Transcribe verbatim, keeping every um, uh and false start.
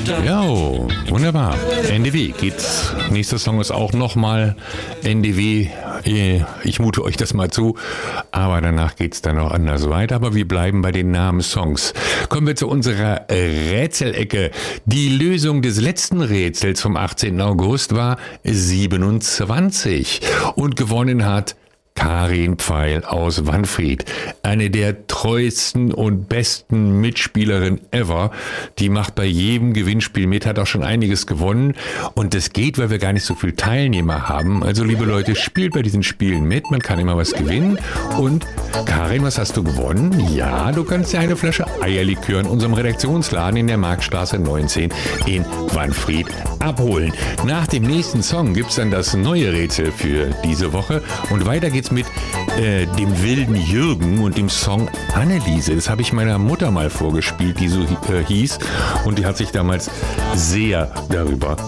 Ja, wunderbar. N D W geht's. Nächster Song ist auch nochmal N D W. Ich mute euch das mal zu. Aber danach geht's dann noch anders weiter. Aber wir bleiben bei den Namenssongs. Kommen wir zu unserer Rätselecke. Die Lösung des letzten Rätsels vom achtzehnten August war siebenundzwanzig. Und gewonnen hat Karin Pfeil aus Wanfried, eine der treuesten und besten Mitspielerinnen ever. Die macht bei jedem Gewinnspiel mit, hat auch schon einiges gewonnen. Und das geht, weil wir gar nicht so viele Teilnehmer haben. Also liebe Leute, spielt bei diesen Spielen mit. Man kann immer was gewinnen. Und Karin, was hast du gewonnen? Ja, du kannst dir eine Flasche Eierlikör in unserem Redaktionsladen in der Marktstraße neunzehn in Wanfried abholen. Nach dem nächsten Song gibt's dann das neue Rätsel für diese Woche. Und weiter geht's mit äh, dem wilden Jürgen und dem Song Anneliese. Das habe ich meiner Mutter mal vorgespielt, die so äh, hieß. Und die hat sich damals sehr darüber